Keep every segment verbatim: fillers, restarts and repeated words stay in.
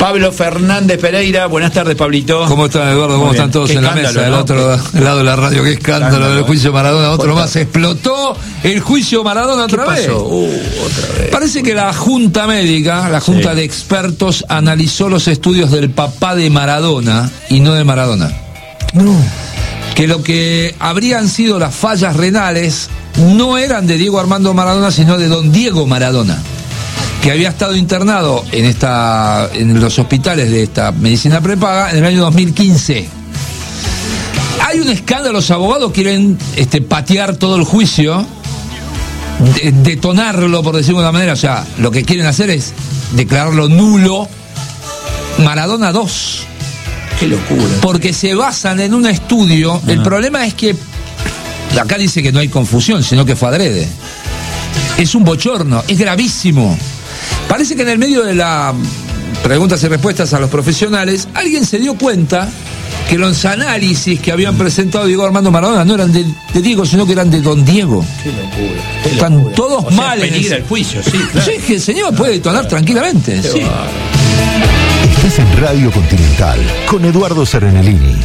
Pablo Fernández Pereira, buenas tardes, Pablito. ¿Cómo están, Eduardo? ¿Cómo están todos en la mesa? Del otro lado de la radio, qué escándalo del juicio Maradona, otro más. Explotó el juicio Maradona otra vez. Uh, otra vez. Parece que la Junta Médica, la Junta sí. de Expertos, analizó los estudios del papá de Maradona y no de Maradona. No. Que lo que habrían sido las fallas renales no eran de Diego Armando Maradona, sino de don Diego Maradona, que había estado internado en esta en los hospitales de esta medicina prepaga en el año dos mil quince. Hay un escándalo, los abogados quieren este, patear todo el juicio, de, detonarlo, por decirlo de una manera. O sea, lo que quieren hacer es declararlo nulo. Maradona dos. Qué locura. Porque se basan en un estudio. Uh-huh. El problema es que acá dice que no hay confusión, sino que fue adrede. Es un bochorno, es gravísimo. Parece que en el medio de las preguntas y respuestas a los profesionales, alguien se dio cuenta que los análisis que habían presentado Diego Armando Maradona no eran de, de Diego, sino que eran de don Diego. Qué locura. Qué Están locura. todos o sea, mal. Peligra el juicio, sí. Claro. Sí, que el señor puede detonar claro. tranquilamente. Qué sí. Estás en Radio Continental con Eduardo Serenellini.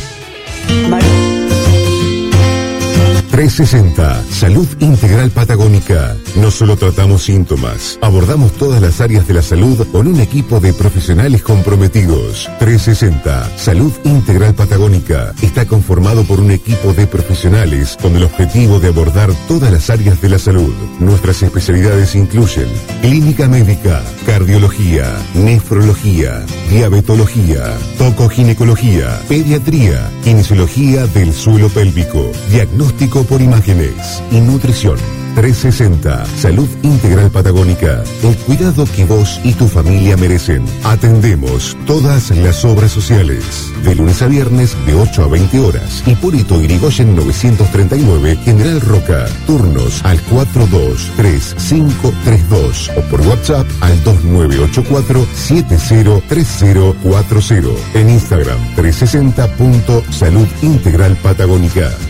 trescientos sesenta, Salud Integral Patagónica. No solo tratamos síntomas, abordamos todas las áreas de la salud con un equipo de profesionales comprometidos. trescientos sesenta, Salud Integral Patagónica. Está conformado por un equipo de profesionales con el objetivo de abordar todas las áreas de la salud. Nuestras especialidades incluyen clínica médica, cardiología, nefrología, diabetología, tocoginecología, pediatría, kinesiología del suelo pélvico, diagnóstico por imágenes y nutrición. trescientos sesenta, Salud Integral Patagónica. El cuidado que vos y tu familia merecen. Atendemos todas las obras sociales. De lunes a viernes de ocho a veinte horas. Hipólito Yrigoyen novecientos treinta y nueve, General Roca. Turnos al cuatro dos tres cinco tres dos o por WhatsApp al dos nueve ocho cuatro siete cero tres cero cuatro cero. En Instagram trescientos sesenta punto Salud Integral Patagónica.